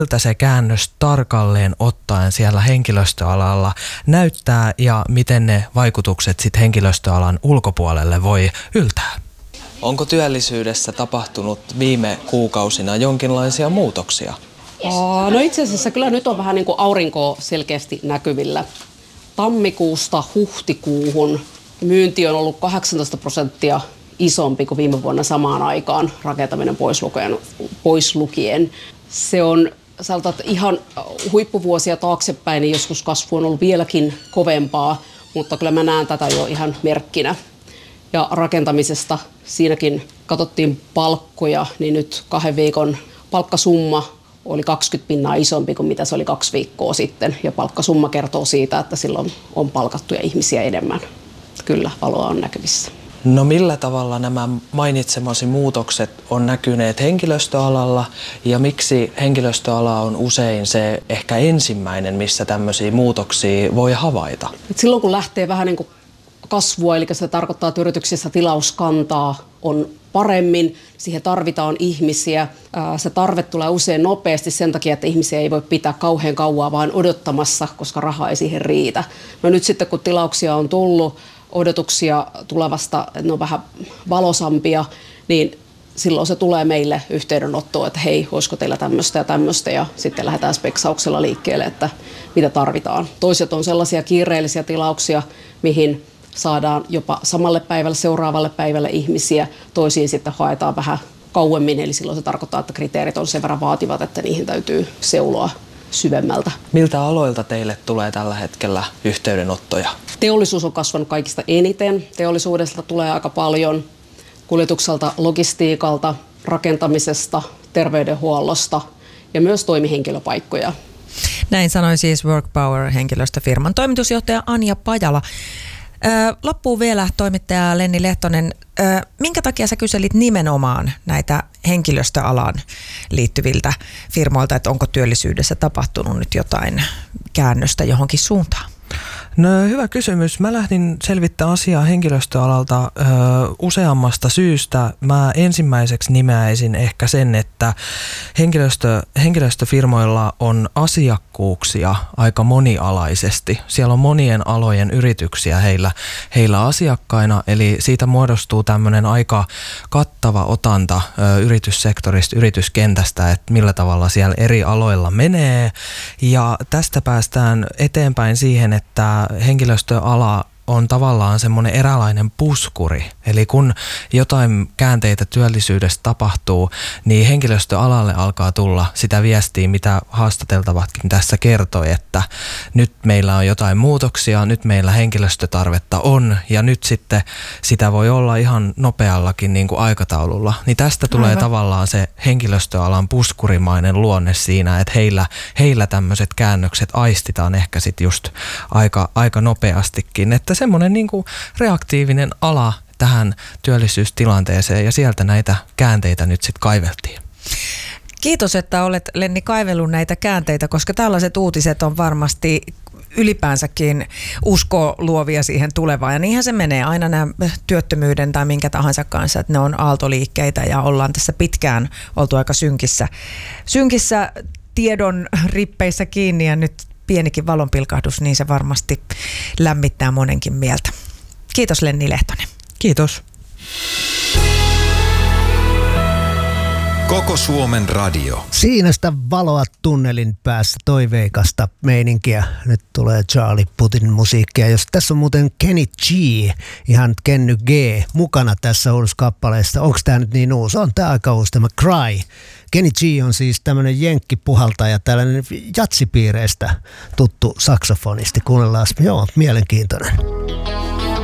Miltä se käännös tarkalleen ottaen siellä henkilöstöalalla näyttää ja miten ne vaikutukset sit henkilöstöalan ulkopuolelle voi yltää? Onko työllisyydessä tapahtunut viime kuukausina jonkinlaisia muutoksia? No itse asiassa kyllä nyt on vähän niin kuin aurinkoa selkeästi näkyvillä. Tammikuusta huhtikuuhun myynti on ollut 18% isompi kuin viime vuonna samaan aikaan, rakentaminen pois lukien. Se on ihan huippuvuosia taaksepäin, niin joskus kasvu on ollut vieläkin kovempaa, mutta kyllä mä näen tätä jo ihan merkkinä. Ja rakentamisesta siinäkin katsottiin palkkoja, niin nyt 2 viikon palkkasumma oli 20% isompi kuin mitä se oli 2 viikkoa sitten. Ja palkkasumma kertoo siitä, että silloin on palkattuja ihmisiä enemmän. Kyllä, valoa on näkyvissä. No millä tavalla nämä mainitsemasi muutokset on näkyneet henkilöstöalalla ja miksi henkilöstöala on usein se ehkä ensimmäinen, missä tämmöisiä muutoksia voi havaita? Silloin kun lähtee vähän niin kuin kasvua, eli se tarkoittaa, että yrityksissä tilauskantaa on paremmin, siihen tarvitaan ihmisiä. Se tarve tulee usein nopeasti sen takia, että ihmisiä ei voi pitää kauhean kauaa vaan odottamassa, koska raha ei siihen riitä. No nyt sitten kun tilauksia on tullut, odotuksia tulevasta, ne on vähän valosampia, niin silloin se tulee meille yhteydenottoon, että hei, olisiko teillä tämmöistä ja tämmöistä, ja sitten lähdetään speksauksella liikkeelle, että mitä tarvitaan. Toiset on sellaisia kiireellisiä tilauksia, mihin saadaan jopa samalle päivälle, seuraavalle päivälle ihmisiä, toisiin sitten haetaan vähän kauemmin, eli silloin se tarkoittaa, että kriteerit on sen verran vaativat, että niihin täytyy seuloa syvemmältä. Miltä aloilta teille tulee tällä hetkellä yhteydenottoja? Teollisuus on kasvanut kaikista eniten. Teollisuudesta tulee aika paljon, kuljetukselta, logistiikalta, rakentamisesta, terveydenhuollosta ja myös toimihenkilöpaikkoja. Näin sanoi siis Workpower-henkilöstöfirman toimitusjohtaja Anja Pajala. Loppuun vielä toimittaja Lenni Lehtonen. Minkä takia sä kyselit nimenomaan näitä henkilöstöalaan liittyviltä firmoilta, että onko työllisyydessä tapahtunut nyt jotain käännöstä johonkin suuntaan? No hyvä kysymys. Mä lähdin selvittämään asiaa henkilöstöalalta useammasta syystä. Mä ensimmäiseksi nimeäisin ehkä sen, että henkilöstöfirmoilla on asiakkuuksia aika monialaisesti. Siellä on monien alojen yrityksiä heillä asiakkaina, eli siitä muodostuu tämmöinen aika kattava otanta yrityssektorista, yrityskentästä, että millä tavalla siellä eri aloilla menee. Ja tästä päästään eteenpäin siihen, että henkilöstöala on tavallaan semmoinen eräänlainen puskuri. Eli kun jotain käänteitä työllisyydessä tapahtuu, niin henkilöstöalalle alkaa tulla sitä viestiä, mitä haastateltavatkin tässä kertoi, että nyt meillä on jotain muutoksia, nyt meillä henkilöstötarvetta on ja nyt sitten sitä voi olla ihan nopeallakin niin kuin aikataululla. Niin tästä tulee tavallaan se henkilöstöalan puskurimainen luonne siinä, että heillä tämmöiset käännökset aistitaan ehkä sitten just aika nopeastikin, että semmoinen niin kuin reaktiivinen ala tähän työllisyystilanteeseen ja sieltä näitä käänteitä nyt sitten kaiveltiin. Kiitos, että olet Lenni kaivellut näitä käänteitä, koska tällaiset uutiset on varmasti ylipäänsäkin usko luovia siihen tulevaan. Ja niinhän se menee aina nämä työttömyyden tai minkä tahansa kanssa, että ne on aaltoliikkeitä ja ollaan tässä pitkään oltu aika synkissä tiedon rippeissä kiinni ja nyt pienikin valonpilkahdus, niin se varmasti lämmittää monenkin mieltä. Kiitos Lenni Lehtonen. Kiitos. Koko Suomen radio. Siinä sitä valoa tunnelin päässä, toiveikasta meininkiä. Nyt tulee Charlie Putin musiikkia. Jos tässä on muuten Kenny G, ihan Kenny G, mukana tässä uudessa kappaleessa. Onko tämä nyt niin uusi? On tämä aika uusi, tämä Cry. Kenny G on siis tämmöinen jenkkipuhaltaja, tällainen jatsipiireistä tuttu saksofonisti. Kuunnellaan, joo, mielenkiintoinen.